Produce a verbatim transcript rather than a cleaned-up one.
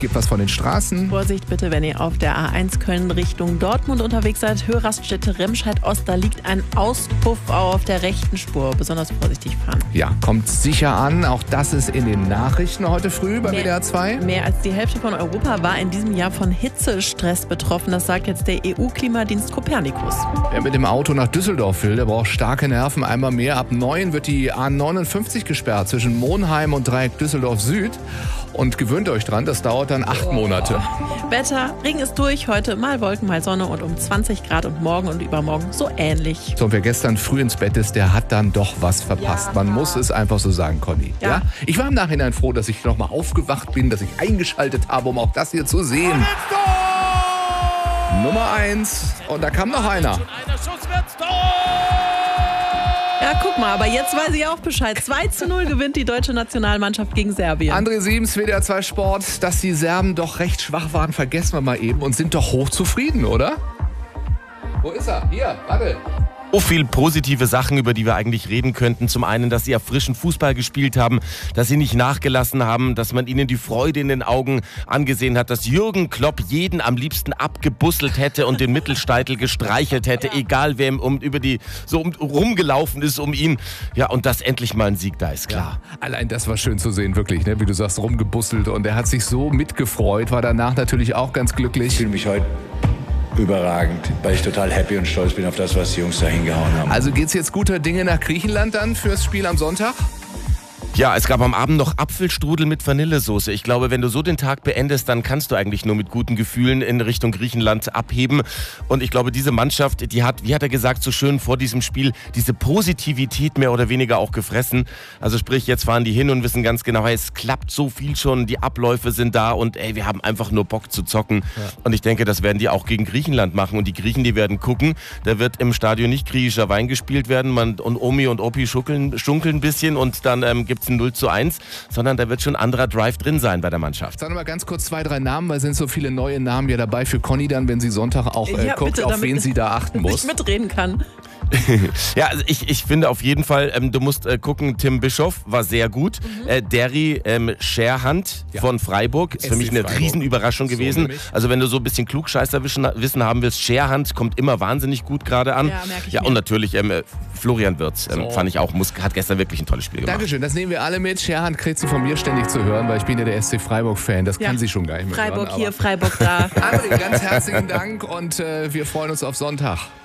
Gibt was von den Straßen. Vorsicht bitte, wenn ihr auf der A eins Köln Richtung Dortmund unterwegs seid. Hörraststätte Remscheid-Ost, da liegt ein Auspuff auf der rechten Spur. Besonders vorsichtig fahren. Ja, kommt sicher an. Auch das ist in den Nachrichten heute früh bei W D R zwei. Mehr als die Hälfte von Europa war in diesem Jahr von Hitzestress betroffen. Das sagt jetzt der E U-Klimadienst Copernicus. Wer mit dem Auto nach Düsseldorf will, der braucht starke Nerven. Einmal mehr. Ab neun wird die A neunundfünfzig gesperrt zwischen Monheim und Dreieck Düsseldorf Süd. Und gewöhnt euch dran, das dauert dann acht Monate. Wetter, Regen ist durch, heute mal Wolken, mal Sonne und um zwanzig Grad und morgen und übermorgen so ähnlich. So, und wer gestern früh ins Bett ist, der hat dann doch was verpasst. Ja. Man muss es einfach so sagen, Conny. Ja. Ja? Ich war im Nachhinein froh, dass ich nochmal aufgewacht bin, dass ich eingeschaltet habe, um auch das hier zu sehen. Nummer eins. Und da kam noch einer. Ja, guck mal, aber jetzt weiß ich auch Bescheid. zwei zu null gewinnt die deutsche Nationalmannschaft gegen Serbien. André Siebens, W D R zwei Sport. Dass die Serben doch recht schwach waren, vergessen wir mal eben und sind doch hochzufrieden, oder? Wo ist er? Hier, warte. So viel positive Sachen, über die wir eigentlich reden könnten. Zum einen, dass sie frischen Fußball gespielt haben, dass sie nicht nachgelassen haben, dass man ihnen die Freude in den Augen angesehen hat, dass Jürgen Klopp jeden am liebsten abgebusselt hätte und den Mittelsteitel gestreichelt hätte, ja. Egal wer um, über die so um, rumgelaufen ist um ihn. Ja, und dass endlich mal ein Sieg da ist, klar. Ja, allein das war schön zu sehen, wirklich, ne? Wie du sagst, rumgebusselt. Und er hat sich so mitgefreut, war danach natürlich auch ganz glücklich. Ich fühle mich heute überragend, weil ich total happy und stolz bin auf das, was die Jungs da hingehauen haben. Also geht's jetzt guter Dinge nach Griechenland dann fürs Spiel am Sonntag? Ja, es gab am Abend noch Apfelstrudel mit Vanillesoße. Ich glaube, wenn du so den Tag beendest, dann kannst du eigentlich nur mit guten Gefühlen in Richtung Griechenland abheben. Und ich glaube, diese Mannschaft, die hat, wie hat er gesagt, so schön vor diesem Spiel, diese Positivität mehr oder weniger auch gefressen. Also sprich, jetzt fahren die hin und wissen ganz genau, hey, es klappt so viel schon, die Abläufe sind da und ey, wir haben einfach nur Bock zu zocken. Ja. Und ich denke, das werden die auch gegen Griechenland machen. Und die Griechen, die werden gucken, da wird im Stadion nicht griechischer Wein gespielt werden. Man, und Omi und Opi schunkeln, schunkeln ein bisschen und dann ähm, gibt ein null zu eins, sondern da wird schon anderer Drive drin sein bei der Mannschaft. Sag mal ganz kurz zwei, drei Namen, weil sind so viele neue Namen ja dabei für Conny dann, wenn sie Sonntag auch äh, ja, guckt, bitte, auf wen sie da achten muss. Ich mitreden kann. Ja, also ich, ich finde auf jeden Fall, ähm, du musst äh, gucken, Tim Bischoff war sehr gut. Mhm. Äh, Derry ähm, Scherhand ja. von Freiburg ist S C für mich eine Freiburg. Riesenüberraschung so gewesen. Nämlich. Also wenn du so ein bisschen Klugscheißerwissen haben willst, Scherhand kommt immer wahnsinnig gut gerade an. Ja, merke ich ja, und natürlich ähm, Florian Wirtz, ähm, so. fand ich auch, muss, hat gestern wirklich ein tolles Spiel gemacht. Dankeschön, das nehmen wir alle mit. Scherhand kriegst du von mir ständig zu hören, weil ich bin ja der S C Freiburg-Fan. Das ja. kann sie schon gar nicht mehr Freiburg hören, hier, Freiburg da. André, ganz herzlichen Dank und äh, wir freuen uns auf Sonntag.